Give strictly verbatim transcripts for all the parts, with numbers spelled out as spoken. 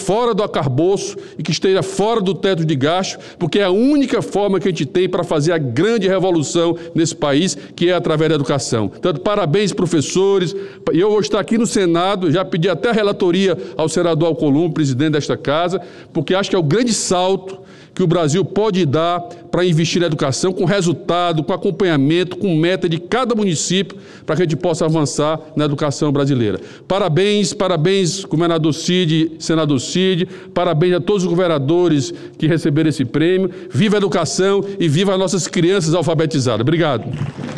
fora do arcabouço e que esteja fora do teto de gasto, porque é a única forma que a gente tem para fazer a grande revolução nesse país, que é através da educação. Portanto, parabéns, professores. E eu vou estar aqui no Senado, já pedi até a relatoria ao senador Alcolumbre, presidente desta casa, porque acho que é o grande salto que o Brasil pode dar para investir na educação, com resultado, com acompanhamento, com meta de cada município, para que a gente possa avançar na educação brasileira. Parabéns, parabéns, governador Cid, senador Cid, parabéns a todos os governadores que receberam esse prêmio. Viva a educação e viva as nossas crianças alfabetizadas. Obrigado.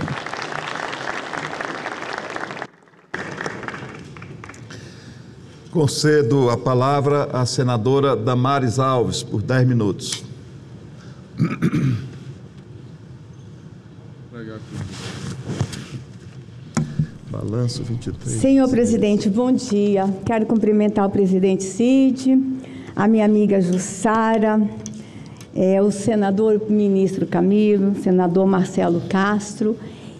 Concedo a palavra à senadora Damares Alves, por dez minutos. Balanço vinte e três. Senhor presidente, bom dia. Quero cumprimentar o presidente Cid, a minha amiga Jussara, é, o senador ministro Camilo, o senador Marcelo Castro.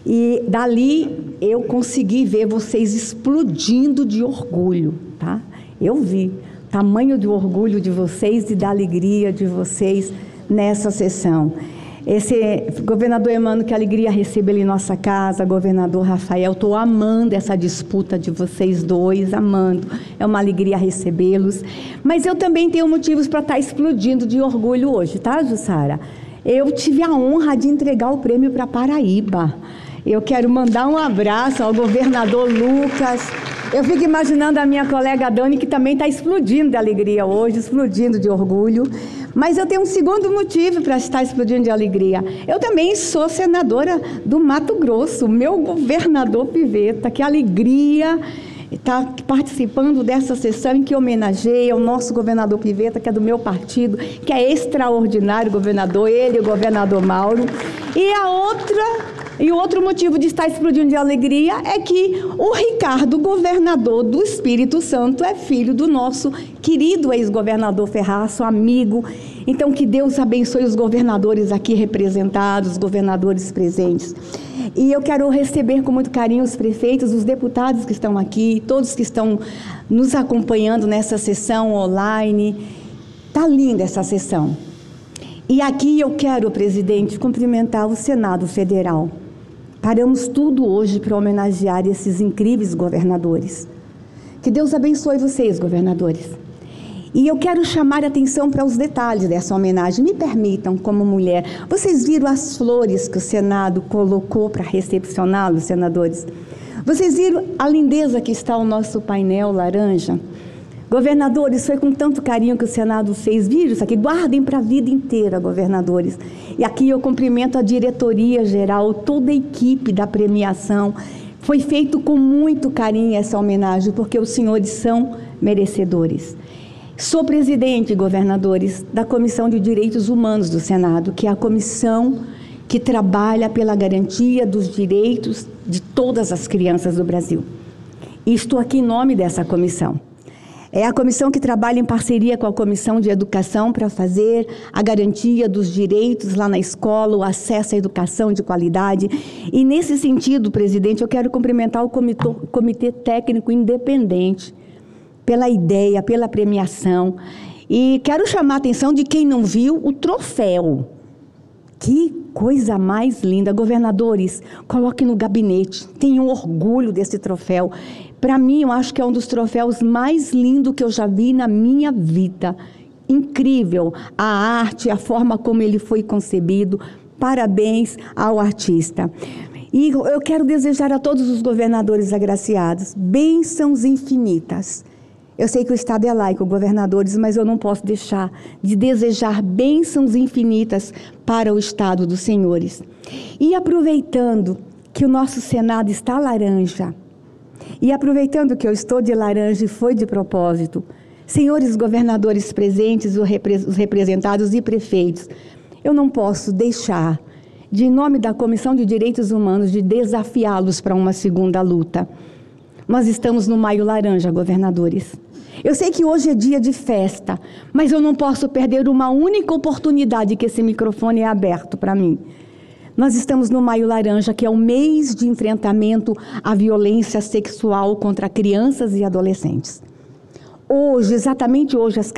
E dali eu consegui ver vocês explodindo de orgulho, tá? Eu vi o tamanho do orgulho de vocês e da alegria de vocês nessa sessão. Esse governador Emmanuel, que alegria recebê-lo em nossa casa, governador Rafael, estou amando essa disputa de vocês dois, amando, é uma alegria recebê-los, mas eu também tenho motivos para estar explodindo de orgulho hoje, tá, Jussara? Eu tive a honra de entregar o prêmio para Paraíba. Eu quero mandar um abraço ao governador Lucas. Eu fico imaginando a minha colega Dani, que também está explodindo de alegria hoje, explodindo de orgulho. Mas eu tenho um segundo motivo para estar explodindo de alegria. Eu também sou senadora do Mato Grosso, meu governador Pivetta. Que alegria estar participando dessa sessão em que homenageia o nosso governador Pivetta, que é do meu partido, que é extraordinário governador, ele e o governador Mauro. E a outra... E o outro motivo de estar explodindo de alegria é que o Ricardo, governador do Espírito Santo, é filho do nosso querido ex-governador Ferraço, amigo. Então, que Deus abençoe os governadores aqui representados, os governadores presentes. E eu quero receber com muito carinho os prefeitos, os deputados que estão aqui, todos que estão nos acompanhando nessa sessão online. Está linda essa sessão. E aqui eu quero, presidente, cumprimentar o Senado Federal. Paramos tudo hoje para homenagear esses incríveis governadores. Que Deus abençoe vocês, governadores. E eu quero chamar a atenção para os detalhes dessa homenagem. Me permitam, como mulher, vocês viram as flores que o Senado colocou para recepcioná-los, senadores? Vocês viram a lindeza que está o nosso painel laranja? Governadores, foi com tanto carinho que o Senado fez. Viram isso aqui? Guardem para a vida inteira, governadores. E aqui eu cumprimento a diretoria geral, toda a equipe da premiação. Foi feito com muito carinho essa homenagem, porque os senhores são merecedores. Sou presidente, governadores, da Comissão de Direitos Humanos do Senado, que é a comissão que trabalha pela garantia dos direitos de todas as crianças do Brasil. E estou aqui em nome dessa comissão. É a comissão que trabalha em parceria com a Comissão de Educação para fazer a garantia dos direitos lá na escola, o acesso à educação de qualidade. E nesse sentido, presidente, eu quero cumprimentar o comitê, comitê técnico independente pela ideia, pela premiação. E quero chamar a atenção de quem não viu o troféu. Que coisa mais linda. Governadores, coloquem no gabinete, tenham orgulho desse troféu. Para mim, eu acho que é um dos troféus mais lindos que eu já vi na minha vida. Incrível a arte, a forma como ele foi concebido. Parabéns ao artista. E eu quero desejar a todos os governadores agraciados bênçãos infinitas. Eu sei que o Estado é laico, governadores, mas eu não posso deixar de desejar bênçãos infinitas para o Estado dos senhores. E aproveitando que o nosso Senado está laranja, e aproveitando que eu estou de laranja e foi de propósito, senhores governadores presentes, os representados e prefeitos, eu não posso deixar, de em nome da Comissão de Direitos Humanos, de desafiá-los para uma segunda luta. Nós estamos no Maio Laranja, governadores. Eu sei que hoje é dia de festa, mas eu não posso perder uma única oportunidade que esse microfone é aberto para mim. Nós estamos no Maio Laranja, que é o mês de enfrentamento à violência sexual contra crianças e adolescentes. Hoje, exatamente hoje, às